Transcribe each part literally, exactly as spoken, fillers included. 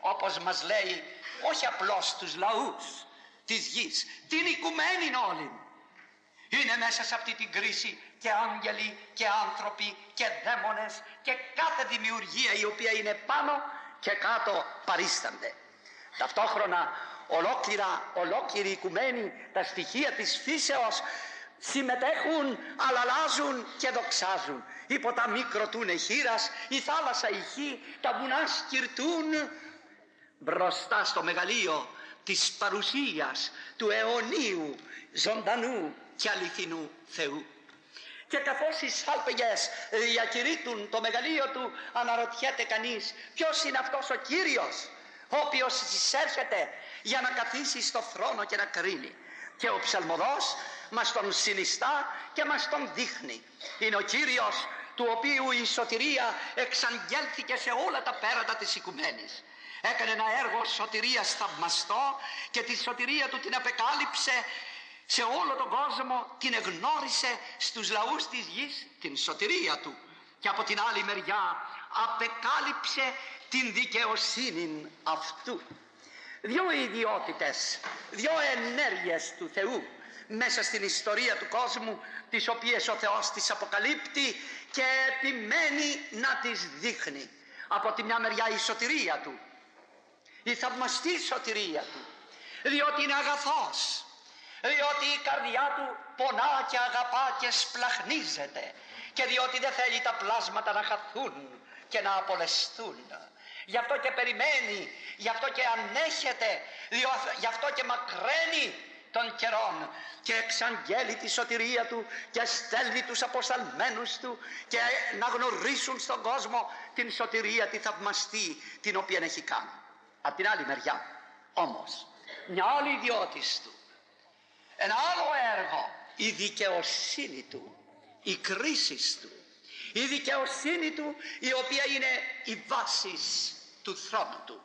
όπως μας λέει, όχι απλώς τους λαούς της γης, την οικουμένη όλη. Είναι μέσα σε αυτή την κρίση και άγγελοι και άνθρωποι και δαίμονες και κάθε δημιουργία η οποία είναι πάνω και κάτω παρίστανται. Ταυτόχρονα ολόκληρα, ολόκληρη οικουμένη, τα στοιχεία της φύσεως συμμετέχουν, αλλάζουν και δοξάζουν. Οι ποταμοί κροτούν χείρας, η θάλασσα ηχεί, τα βουνά σκυρτούν μπροστά στο μεγαλείο της παρουσίας του αιωνίου, ζωντανού και αληθινού Θεού. Και καθώς οι σάλπιγγες διακηρύττουν το μεγαλείο του, αναρωτιέται κανείς ποιος είναι αυτός ο Κύριος ο οποίος εισέρχεται για να καθίσει στο θρόνο και να κρίνει. Και ο ψαλμοδός μας τον συνιστά και μας τον δείχνει. Είναι ο Κύριος του οποίου η σωτηρία εξαγγέλθηκε σε όλα τα πέρατα της οικουμένης. Έκανε ένα έργο σωτηρίας θαυμαστό και τη σωτηρία του την απεκάλυψε σε όλο τον κόσμο, την εγνώρισε στους λαούς της γης την σωτηρία του. Και από την άλλη μεριά απεκάλυψε την δικαιοσύνη αυτού. Δύο ιδιότητες, δύο ενέργειες του Θεού μέσα στην ιστορία του κόσμου, τις οποίες ο Θεός τις αποκαλύπτει και επιμένει να τις δείχνει. Από τη μια μεριά η σωτηρία του, η θαυμαστή σωτηρία του, διότι είναι αγαθός, διότι η καρδιά του πονά και αγαπά και σπλαχνίζεται και διότι δεν θέλει τα πλάσματα να χαθούν και να απολεστούν. Γι' αυτό και περιμένει, γι' αυτό και ανέχεται, γι' αυτό και μακραίνει των καιρών και εξαγγέλει τη σωτηρία του και στέλνει τους αποσταλμένους του και να γνωρίσουν στον κόσμο την σωτηρία τη θαυμαστή την οποία έχει κάνει. Απ' την άλλη μεριά όμως μια άλλη ιδιότης του, ένα άλλο έργο, η δικαιοσύνη του, η κρίση του, η δικαιοσύνη του η οποία είναι η βάση του θρόνου του.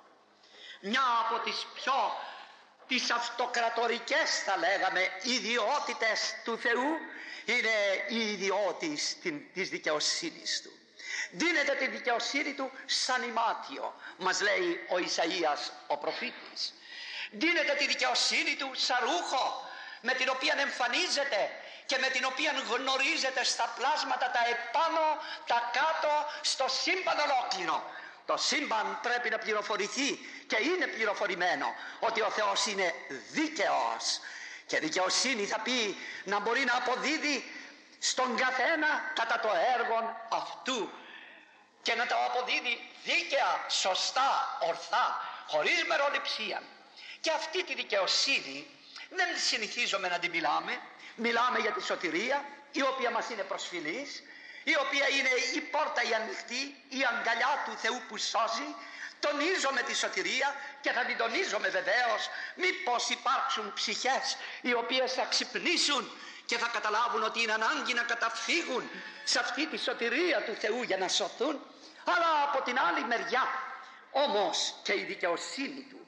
Μια από τις πιο τις αυτοκρατορικές θα λέγαμε ιδιότητες του Θεού είναι η ιδιότης της δικαιοσύνης του. Δίνεται τη δικαιοσύνη του σαν ημάτιο, μας λέει ο Ισαΐας ο προφήτης. Δίνεται τη δικαιοσύνη του σαν ρούχο με την οποία εμφανίζεται και με την οποία γνωρίζεται στα πλάσματα τα επάνω, τα κάτω, στο σύμπαν ολόκληρο. Το σύμπαν πρέπει να πληροφορηθεί και είναι πληροφορημένο ότι ο Θεός είναι δίκαιος και δικαιοσύνη θα πει να μπορεί να αποδίδει στον καθένα κατά το έργο αυτού και να το αποδίδει δίκαια, σωστά, ορθά, χωρίς μεροληψία. Και αυτή τη δικαιοσύνη δεν συνηθίζουμε να την μιλάμε. Μιλάμε για τη σωτηρία η οποία μας είναι προσφυλής, η οποία είναι η πόρτα η ανοιχτή, η αγκαλιά του Θεού που σώζει. Τονίζομαι τη σωτηρία και θα την τονίζομαι βεβαίως μήπως υπάρξουν ψυχές οι οποίες θα ξυπνήσουν και θα καταλάβουν ότι είναι ανάγκη να καταφύγουν σε αυτή τη σωτηρία του Θεού για να σωθούν. Αλλά από την άλλη μεριά όμως και η δικαιοσύνη του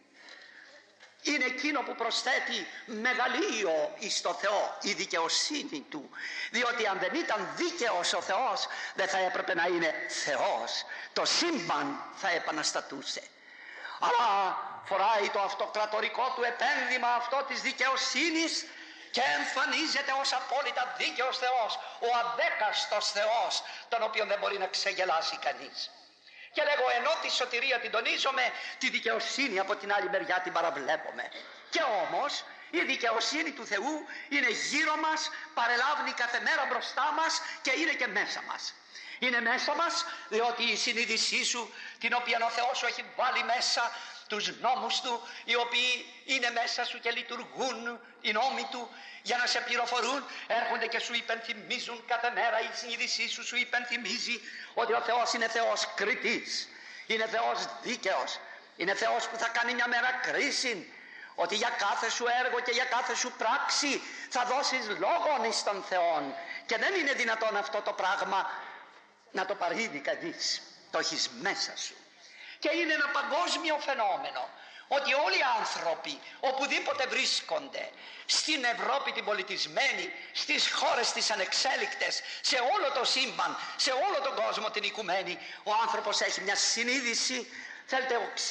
είναι εκείνο που προσθέτει μεγαλείο εις το Θεό, η δικαιοσύνη του. Διότι αν δεν ήταν δίκαιος ο Θεός δεν θα έπρεπε να είναι Θεός. Το σύμπαν θα επαναστατούσε. Αλλά φοράει το αυτοκρατορικό του επένδυμα αυτό της δικαιοσύνης και εμφανίζεται ως απόλυτα δίκαιος Θεός, ο αδέκαστος Θεός, τον οποίο δεν μπορεί να ξεγελάσει κανείς. Και λέγω ενώ τη σωτηρία την τονίζομαι, τη δικαιοσύνη από την άλλη μεριά την παραβλέπουμε. Και όμως η δικαιοσύνη του Θεού είναι γύρω μας, παρελάβει κάθε μέρα μπροστά μας και είναι και μέσα μας. Είναι μέσα μας διότι η συνείδησή σου την οποία ο Θεός σου έχει βάλει μέσα, τους νόμους του οι οποίοι είναι μέσα σου και λειτουργούν οι νόμοι του για να σε πληροφορούν, έρχονται και σου υπενθυμίζουν κάθε μέρα. Η συνείδησή σου σου υπενθυμίζει ότι ο Θεός είναι Θεός κριτής, είναι Θεός δίκαιος, είναι Θεός που θα κάνει μια μέρα κρίση, ότι για κάθε σου έργο και για κάθε σου πράξη θα δώσεις λόγον εις τον Θεόν και δεν είναι δυνατόν αυτό το πράγμα να το παρήδει κανείς. Το έχεις μέσα σου. Και είναι ένα παγκόσμιο φαινόμενο ότι όλοι οι άνθρωποι οπουδήποτε βρίσκονται στην Ευρώπη την πολιτισμένη, στις χώρες τις ανεξέλικτες, σε όλο το σύμπαν, σε όλο τον κόσμο την οικουμένη, ο άνθρωπος έχει μια συνείδηση, θέλετε